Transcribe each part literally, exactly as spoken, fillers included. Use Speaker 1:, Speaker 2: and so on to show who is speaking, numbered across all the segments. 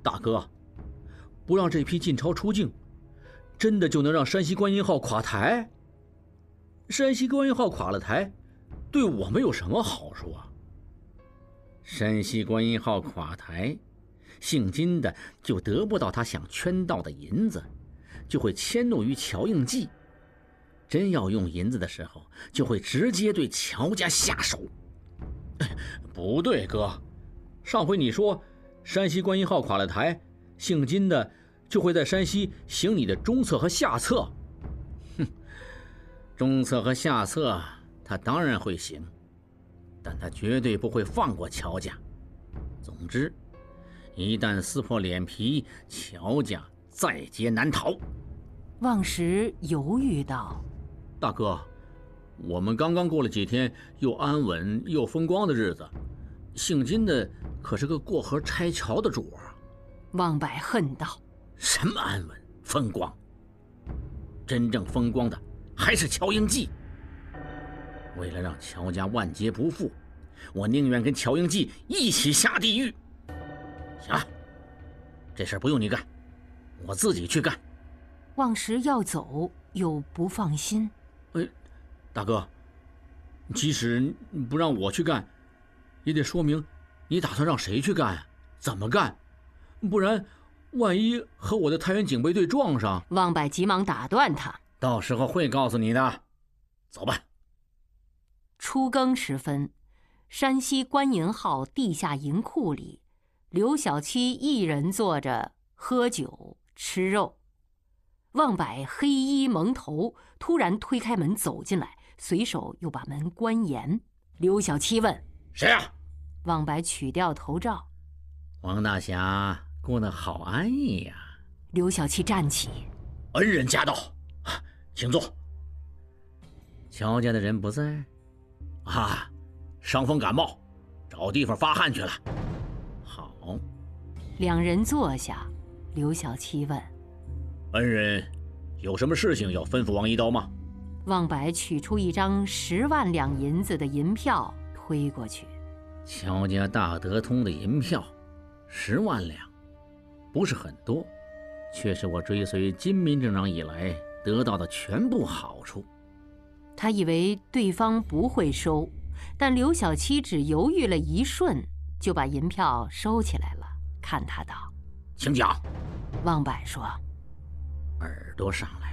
Speaker 1: 大哥，不让这批晋钞出境，真的就能让山西观音号垮台？山西观音号垮了台，对我们有什么好处啊？
Speaker 2: 山西观音号垮台，姓金的就得不到他想圈到的银子，就会迁怒于乔应记。真要用银子的时候，就会直接对乔家下手。
Speaker 1: 不对，哥，上回你说山西观音号垮了台，姓金的就会在山西行你的中策和下策。
Speaker 2: 哼，中策和下策他当然会行，但他绝对不会放过乔家。总之，一旦撕破脸皮，乔家在劫难逃。
Speaker 3: 望石犹豫道：
Speaker 1: 大哥，我们刚刚过了几天又安稳又风光的日子，姓金的可是个过河拆桥的主啊！
Speaker 3: 望柏恨道：
Speaker 2: 什么安稳风光？真正风光的还是乔应记。为了让乔家万劫不复，我宁愿跟乔应记一起下地狱。行了，这事不用你干，我自己去干。
Speaker 3: 望石要走又不放心。
Speaker 1: 哎，大哥，即使不让我去干，也得说明你打算让谁去干呀？怎么干？不然万一和我的太原警备队撞上……
Speaker 3: 望柏急忙打断他：
Speaker 2: 到时候会告诉你的，走吧。
Speaker 3: 初更时分，山西观银号地下银库里，刘小七一人坐着喝酒吃肉。望柏黑衣蒙头，突然推开门走进来，随手又把门关严。刘小七问：
Speaker 2: 谁呀？
Speaker 3: 望柏取掉头罩：
Speaker 2: 王大侠过得好安逸呀。
Speaker 3: 刘小七站起：
Speaker 2: 恩人驾到，请坐。乔家的人不在？
Speaker 1: 啊，伤风感冒，找地方发汗去了。
Speaker 2: 好。
Speaker 3: 两人坐下，刘小七问：
Speaker 1: 恩人有什么事情要吩咐王一刀吗？
Speaker 3: 望柏取出一张十万两银子的银票推过去。
Speaker 2: 乔家大德通的银票十万两，不是很多，却是我追随金民镇长以来得到的全部好处。
Speaker 3: 他以为对方不会收，但刘小七只犹豫了一瞬，就把银票收起来了，看他道：
Speaker 1: 请讲。
Speaker 3: 望柏说：
Speaker 2: 耳朵上来。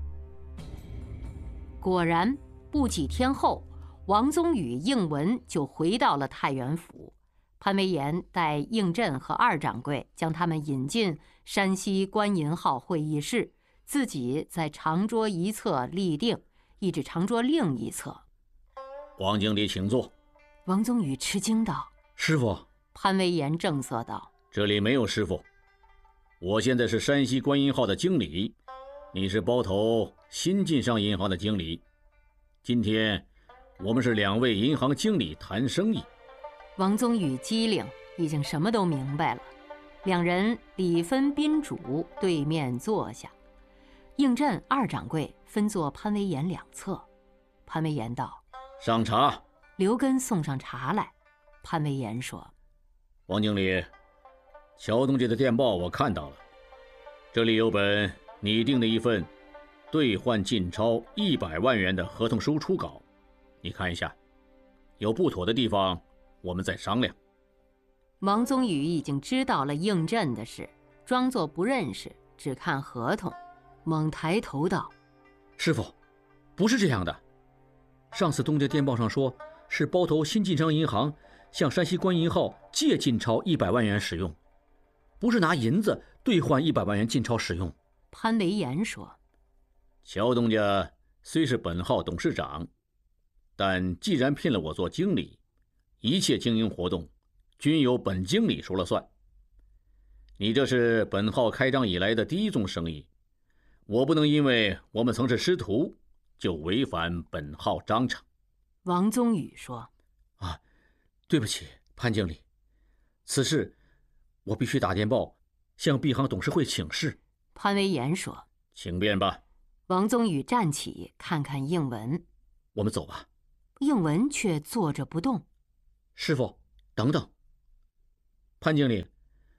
Speaker 3: 果然，不几天后，王宗宇、应文就回到了太原府。潘维岩带应震和二掌柜将他们引进山西观银号会议室，自己在长桌一侧立定，一指长桌另一侧。
Speaker 1: 王经理请坐。
Speaker 3: 王宗宇吃惊道：
Speaker 1: 师傅。
Speaker 3: 潘维岩正色道：
Speaker 1: 这里没有师傅，我现在是山西观银号的经理，你是包头新晋商银行的经理。今天我们是两位银行经理谈生意。
Speaker 3: 王宗宇机灵，已经什么都明白了。两人礼分宾主，对面坐下。应震、二掌柜分坐潘维岩两侧。潘维岩道：
Speaker 1: 上茶。
Speaker 3: 刘根送上茶来。潘维岩说：
Speaker 1: 王经理，乔东家的电报我看到了，这里有本拟定的一份兑换晋钞一百万元的合同书初稿，你看一下，有不妥的地方我们再商量。
Speaker 3: 王宗宇已经知道了应震的事，装作不认识，只看合同，猛抬头道：
Speaker 1: 师傅，不是这样的，上次东家电报上说是包头新晋商银行向山西观银号借晋钞一百万元使用，不是拿银子兑换一百万元晋钞使用。
Speaker 3: 潘维岩说：
Speaker 1: 乔东家虽是本号董事长，但既然聘了我做经理，一切经营活动均由本经理说了算。你这是本号开张以来的第一宗生意，我不能因为我们曾是师徒就违反本号章程。
Speaker 3: 王宗宇说：
Speaker 1: 啊，对不起，潘经理，此事我必须打电报向币行董事会请示。
Speaker 3: 潘维岩说：
Speaker 1: 请便吧。
Speaker 3: 王宗宇站起，看看应文：
Speaker 1: 我们走吧。
Speaker 3: 应文却坐着不动。
Speaker 1: 师傅，等等。潘经理，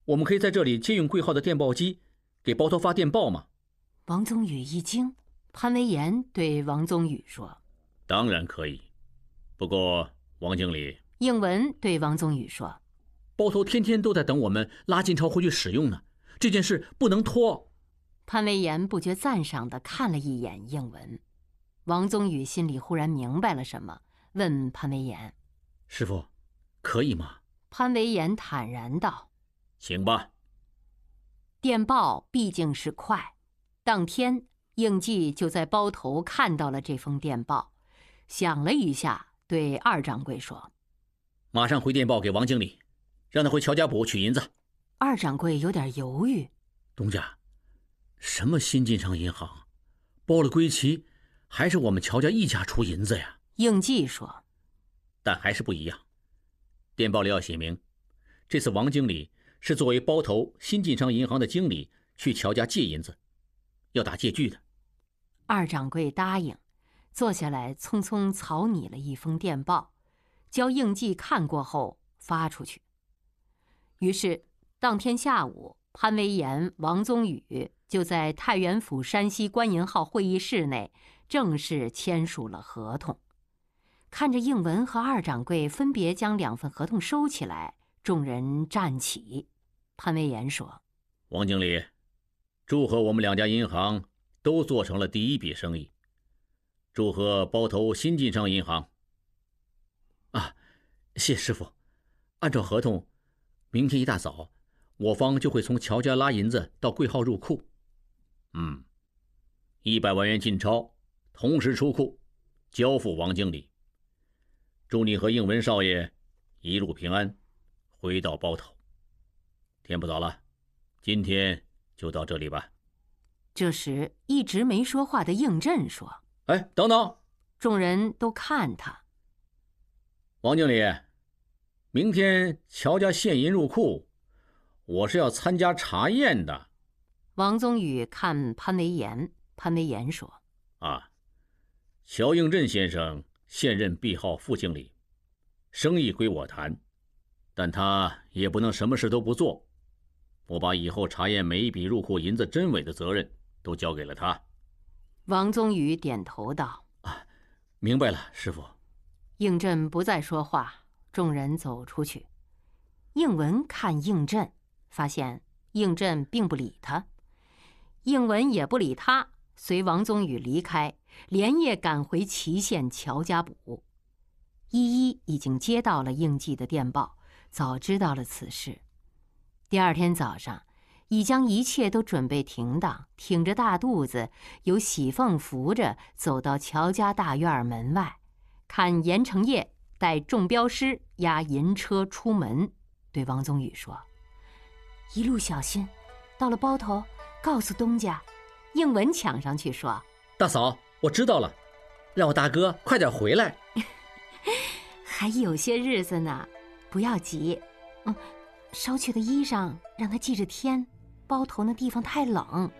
Speaker 1: 我们可以在这里借用贵号的电报机，给包头发电报吗？
Speaker 3: 王宗宇一惊，潘维岩对王宗宇说：“
Speaker 1: 当然可以，不过王经理。”
Speaker 3: 应文对王宗宇说：“
Speaker 1: 包头天天都在等我们拉金钞回去使用呢，这件事不能拖。”
Speaker 3: 潘维岩不觉赞赏地看了一眼应文，王宗宇心里忽然明白了什么，问潘维岩：“
Speaker 1: 师傅，可以吗？”
Speaker 3: 潘维岩坦然道：“
Speaker 1: 行吧。”
Speaker 3: 电报毕竟是快，当天应季就在包头看到了这封电报，想了一下，对二掌柜说：“
Speaker 1: 马上回电报给王经理，让他回乔家堡取银子。”
Speaker 3: 二掌柜有点犹豫：“
Speaker 1: 东家，什么新晋商银行，包了归齐，还是我们乔家一家出银子呀？”
Speaker 3: 应季说：“
Speaker 1: 但还是不一样，电报里要写明，这次王经理是作为包头新晋商银行的经理去乔家借银子，要打借据的。”
Speaker 3: 二掌柜答应，坐下来匆匆草拟了一封电报，交应季看过后发出去。于是当天下午，潘维岩、王宗宇就在太原府山西官银号会议室内正式签署了合同。看着应文和二掌柜分别将两份合同收起来，众人站起。潘维岩说：“
Speaker 1: 王经理，祝贺我们两家银行都做成了第一笔生意，祝贺包头新晋商银行。”啊，谢师傅。按照合同，明天一大早，我方就会从乔家拉银子到贵号入库。嗯，一百万元进钞，同时出库，交付王经理。祝你和应文少爷一路平安，回到包头。天不早了，今天就到这里吧。
Speaker 3: 这时，一直没说话的应震说：“
Speaker 1: 哎，等等！”
Speaker 3: 众人都看他。
Speaker 1: 王经理，明天乔家现银入库，我是要参加查验的。
Speaker 3: 王宗宇看潘维岩，潘维岩说：“
Speaker 1: 啊，乔应震先生现任币号副经理，生意归我谈，但他也不能什么事都不做。我把以后查验每一笔入库银子真伪的责任都交给了他。”
Speaker 3: 王宗宇点头道：“
Speaker 1: 啊，明白了，师傅。”
Speaker 3: 应震不再说话，众人走出去。应文看应震，发现应震并不理他，应文也不理他，随王宗宇离开，连夜赶回祁县乔家堡。依依已经接到了应季的电报，早知道了此事。第二天早上，已将一切都准备停当，挺着大肚子，由喜凤扶着走到乔家大院门外，看严成业带众镖师押银车出门，对王宗宇说：“一路小心，到了包头告诉东家。”应文抢上去说：“
Speaker 1: 大嫂，我知道了，让我大哥快点回来。”
Speaker 3: 还有些日子呢，不要急。嗯，捎去的衣裳让他系着添，包头那地方太冷。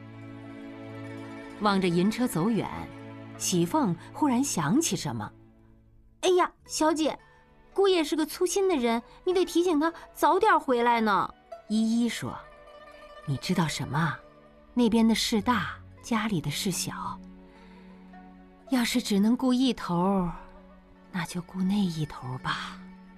Speaker 3: 望着银车走远，喜凤忽然想起什么：“哎呀，小姐，姑爷是个粗心的人，你得提醒他早点回来呢。”依依说：“你知道什么？那边的事大，家里的事小。要是只能顾一头，那就顾那一头吧。”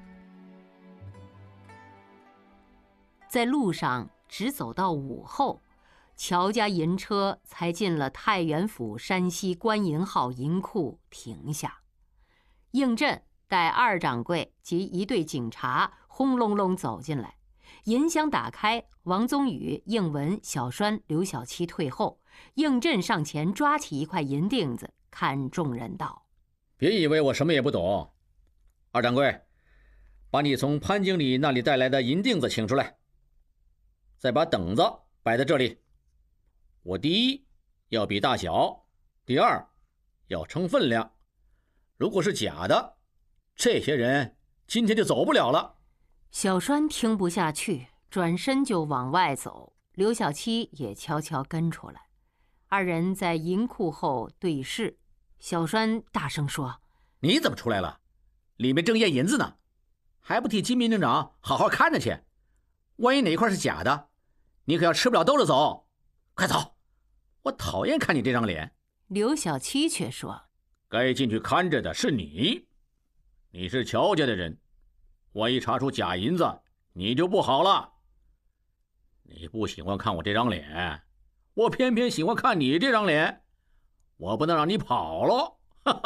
Speaker 3: 在路上直走到午后，乔家银车才进了太原府山西官银号银库停下。应震带二掌柜及一队警察轰隆隆走进来，银箱打开，王宗宇、应文、小栓、刘小七退后，应震上前抓起一块银锭子，看众人道：“
Speaker 1: 别以为我什么也不懂。二掌柜，把你从潘经理那里带来的银锭子请出来，再把等子摆在这里。我第一要比大小，第二要称分量。如果是假的，这些人今天就走不了了。”
Speaker 3: 小栓听不下去，转身就往外走，刘小七也悄悄跟出来。二人在银库后对视，小栓大声说：“
Speaker 1: 你怎么出来了？里面正验银子呢，还不替金民警长好好看着去？
Speaker 2: 万一哪一块是假的，你可要吃不了兜着走。快走！我讨厌看你这张脸。
Speaker 3: 刘小七却说：
Speaker 1: 该进去看着的是你，你是乔家的人，万一查出假银子，你就不好了。你不喜欢看我这张脸，我偏偏喜欢看你这张脸，我不能让你跑了。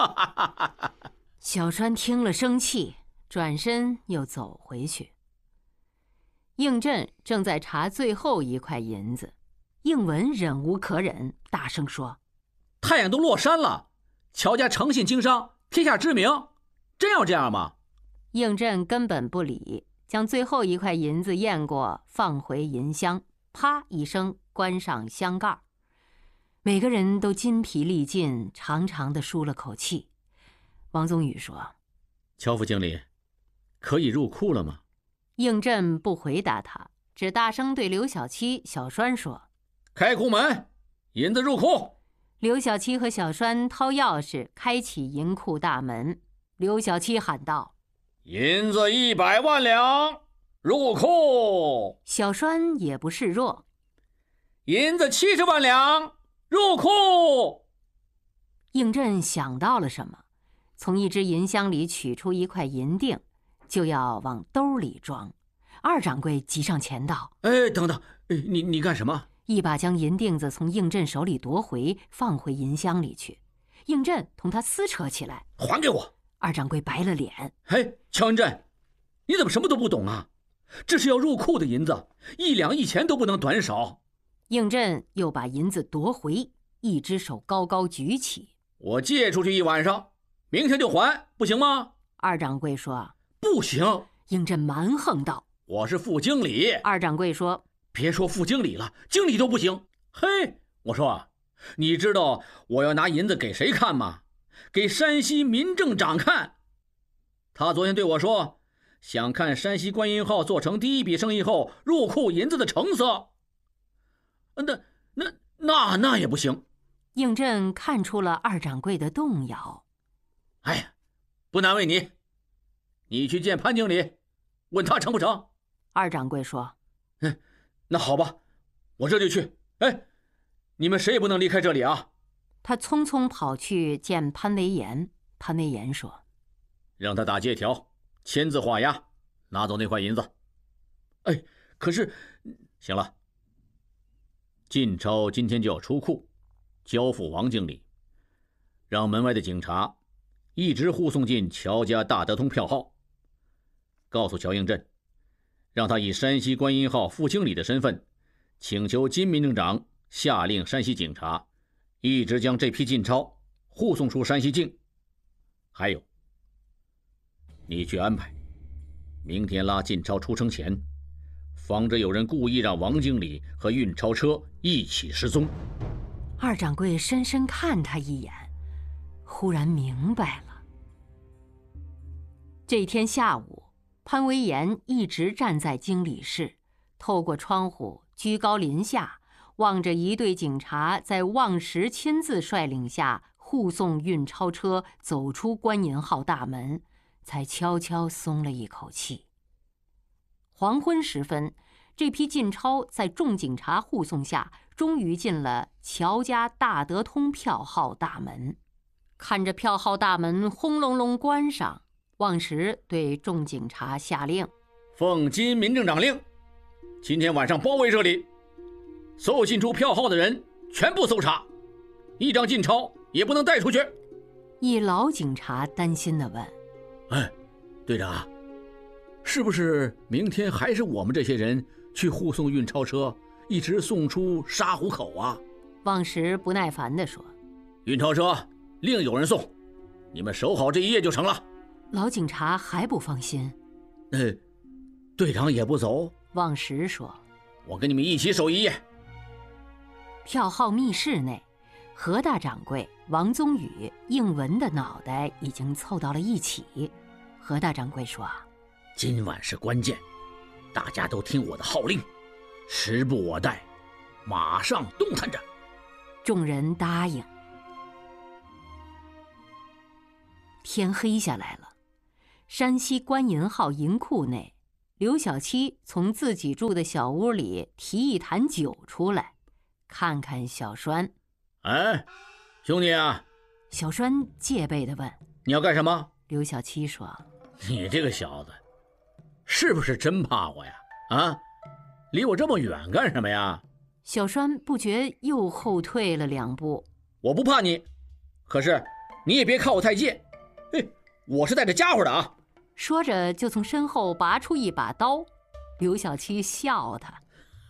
Speaker 3: 小栓听了生气，转身又走回去。应震正在查最后一块银子，应文忍无可忍，大声说：
Speaker 2: 太阳都落山了，乔家诚信经商，天下知名，真要这样吗？
Speaker 3: 应震根本不理，将最后一块银子验过，放回银箱，啪一声关上箱盖。每个人都筋疲力尽，长长的舒了口气。王宗宇说：
Speaker 1: 乔副经理，可以入库了吗？
Speaker 3: 应震不回答他，只大声对刘小七、小栓说：
Speaker 1: 开库门，银子入库。
Speaker 3: 刘小七和小栓掏钥匙开启银库大门。刘小七喊道：
Speaker 1: 银子一百万两，入库。
Speaker 3: 小栓也不示弱：
Speaker 2: 银子七十万两，入库。
Speaker 3: 应震想到了什么，从一只银箱里取出一块银锭，就要往兜里装。二掌柜急上前道：
Speaker 2: 哎，等等，你你干什么？
Speaker 3: 一把将银锭子从应震手里夺回，放回银箱里去。应震同他撕扯起来：
Speaker 2: 还给我！
Speaker 3: 二掌柜白了脸：
Speaker 2: 哎，乔应震，你怎么什么都不懂啊？这是要入库的银子，一两一钱都不能短少。
Speaker 3: 应震又把银子夺回，一只手高高举起：
Speaker 2: 我借出去一晚上，明天就还，不行吗？
Speaker 3: 二掌柜说：
Speaker 2: 不行。
Speaker 3: 应震蛮横道：
Speaker 2: 我是副经理。
Speaker 3: 二掌柜说：
Speaker 2: 别说副经理了，经理都不行。嘿，我说啊，你知道我要拿银子给谁看吗？给山西民政长看。他昨天对我说，想看山西观音号做成第一笔生意后入库银子的成色。那那那那也不行。
Speaker 3: 应震看出了二掌柜的动摇。
Speaker 2: 哎呀，不难为你，你去见潘经理，问他成不成。
Speaker 3: 二掌柜说：
Speaker 2: 嗯，那好吧，我这就去。哎，你们谁也不能离开这里啊。
Speaker 3: 他匆匆跑去见潘维岩。潘维岩说：
Speaker 1: 让他打借条，签字画押，拿走那块银子。
Speaker 2: 哎，可是，
Speaker 1: 行了，晋超今天就要出库，交付王经理，让门外的警察一直护送进乔家大德通票号，告诉乔应震，让他以山西观音号副经理的身份，请求金民政长下令山西警察一直将这批晋超护送出山西境。还有，你去安排，明天拉晋超出城前，防止有人故意让王经理和运钞车一起失踪。
Speaker 3: 二掌柜深深看他一眼，忽然明白了。这天下午，潘维岩一直站在经理室，透过窗户居高临下，望着一队警察在望石亲自率领下护送运钞车走出观银号大门，才悄悄松了一口气。黄昏时分，这批晋钞在众警察护送下，终于进了乔家大德通票号大门。看着票号大门轰隆隆关上，望石对众警察下令：
Speaker 1: 奉金民政长令，今天晚上包围这里，所有进出票号的人全部搜查，一张晋钞也不能带出去。
Speaker 3: 一老警察担心地问：
Speaker 1: 哎，队长，是不是明天还是我们这些人去护送运钞车，一直送出沙湖口啊？
Speaker 3: 望石不耐烦地说：
Speaker 1: 运钞车另有人送，你们守好这一夜就成了。
Speaker 3: 老警察还不放心。
Speaker 1: 呃，队长也不走？
Speaker 3: 望石说：
Speaker 1: 我跟你们一起守一夜。
Speaker 3: 票号密室内，何大掌柜、王宗宇、应文的脑袋已经凑到了一起。何大掌柜说：
Speaker 1: 今晚是关键，大家都听我的号令，时不我待，马上动弹着。
Speaker 3: 众人答应。天黑下来了，山西观银号银库内， 刘小七从自己住的小屋里提一坛酒出来，看看小栓。
Speaker 1: 哎，兄弟啊！
Speaker 3: 小栓戒备地问：“
Speaker 1: 你要干什么？”
Speaker 3: 刘小七说：“
Speaker 1: 你这个小子，是不是真怕我呀？啊，离我这么远干什么呀？”
Speaker 3: 小栓不觉又后退了两步。
Speaker 1: 我不怕你，可是你也别靠我太近。嘿，我是带着家伙的啊！
Speaker 3: 说着就从身后拔出一把刀。刘小七笑他：“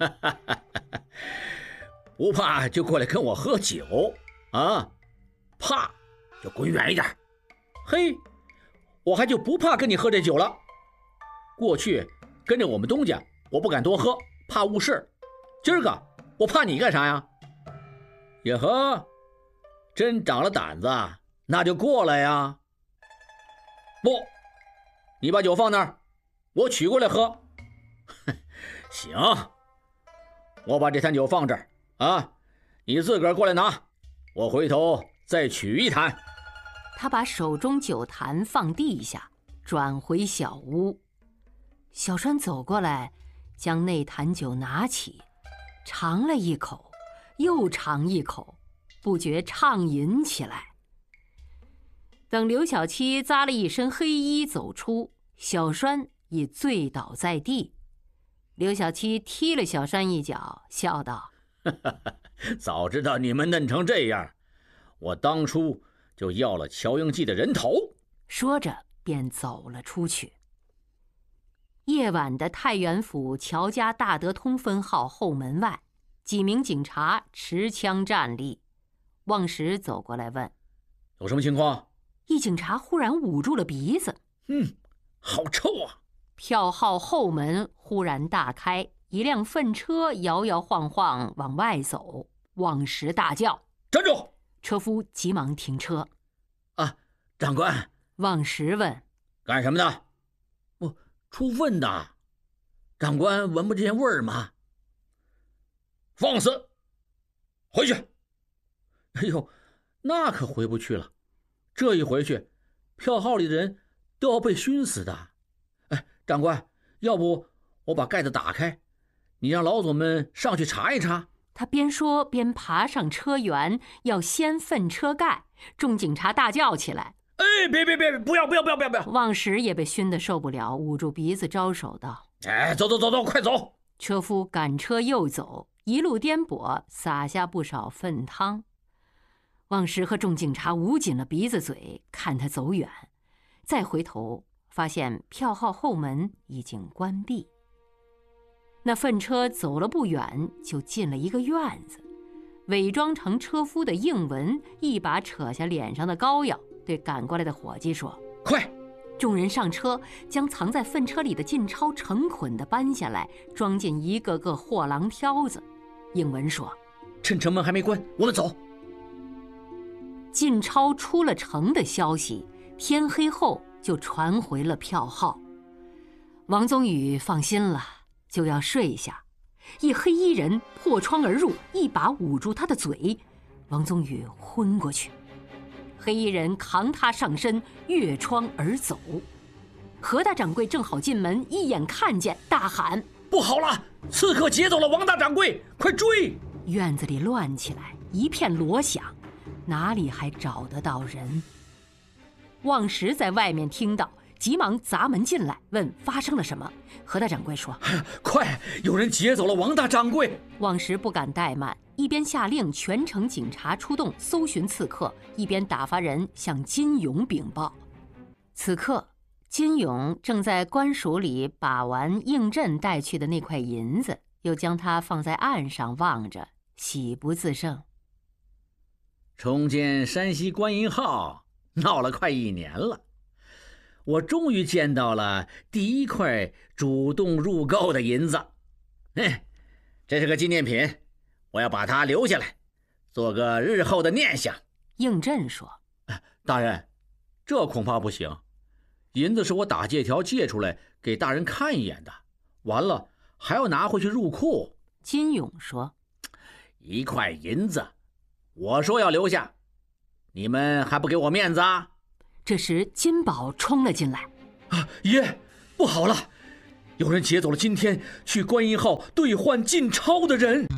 Speaker 1: 不怕就过来跟我喝酒啊，怕就滚远一点。嘿，我还就不怕跟你喝这酒了。过去跟着我们东家，我不敢多喝，怕误事。今儿个我怕你干啥呀？也呵，真长了胆子，那就过来呀。不，你把酒放那儿，我取过来喝。行，我把这坛酒放这儿啊，你自个儿过来拿，我回头再取一坛。
Speaker 3: 他把手中酒坛放地下，转回小屋。小栓走过来，将那坛酒拿起，尝了一口，又尝一口，不觉畅饮起来。等刘小七扎了一身黑衣走出，小栓已醉倒在地。刘小七踢了小栓一脚，笑道：“
Speaker 1: 早知道你们嫩成这样，我当初就要了乔英记的人头。”
Speaker 3: 说着便走了出去。夜晚的太原府乔家大德通分号后门外，几名警察持枪站立。望石走过来问：“
Speaker 1: 有什么情况？”
Speaker 3: 一警察忽然捂住了鼻子：“
Speaker 1: 嗯，好臭啊！”
Speaker 3: 票号后门忽然大开，一辆粪车摇摇晃晃往外走。望石大叫：“
Speaker 1: 站住！”
Speaker 3: 车夫急忙停车。
Speaker 1: 啊，长官。
Speaker 3: 望石问：“
Speaker 1: 干什么的？”“我出粪的。”“长官闻不见味儿吗？”“放肆！回去！”“哎呦，那可回不去了。这一回去，票号里的人都要被熏死的。哎，长官，要不我把盖子打开，你让老总们上去查一查。”
Speaker 3: 他边说边爬上车辕，要掀粪车盖。众警察大叫起来：“
Speaker 1: 哎，别别别，不要不要不要不要！”
Speaker 3: 望石也被熏得受不了，捂住鼻子招手道：“
Speaker 1: 哎，走走走走，快走！”
Speaker 3: 车夫赶车又走，一路颠簸，洒下不少粪汤。望石和众警察捂紧了鼻子嘴，看他走远，再回头发现票号后门已经关闭。那粪车走了不远，就进了一个院子。伪装成车夫的应文一把扯下脸上的膏药，对赶过来的伙计说：“
Speaker 1: 快！”
Speaker 3: 众人上车，将藏在粪车里的晋超成捆地搬下来，装进一个个货郎挑子。应文说：“
Speaker 1: 趁城门还没关，我们走。”
Speaker 3: 晋超出了城的消息，天黑后就传回了票号。王宗宇放心了，就要睡下。一黑衣人破窗而入，一把捂住他的嘴，王宗宇昏过去。黑衣人扛他上身，越窗而走。何大掌柜正好进门，一眼看见，大喊：“
Speaker 1: 不好了！刺客劫走了王大掌柜，快追！”
Speaker 3: 院子里乱起来，一片锣响，哪里还找得到人？望石在外面听到，急忙砸门进来，问发生了什么。何大掌柜说：“
Speaker 1: 快，有人劫走了王大掌柜！”
Speaker 3: 望石不敢怠慢，一边下令全城警察出动搜寻刺客，一边打发人向金勇禀报。此刻，金勇正在官署里把玩应震带去的那块银子，又将它放在案上望着，喜不自胜。
Speaker 1: 重建山西官银号闹了快一年了，我终于见到了第一块主动入购的银子。哎，这是个纪念品，我要把它留下来，做个日后的念想。
Speaker 3: 应震说：“
Speaker 1: 大人，这恐怕不行。银子是我打借条借出来给大人看一眼的，完了还要拿回去入库。”
Speaker 3: 金勇说：“
Speaker 1: 一块银子，我说要留下，你们还不给我面子啊？”
Speaker 3: 这时金宝冲了进来：“
Speaker 1: 啊，爷，不好了！ 有人劫走了今天去观音号兑换晋钞的人。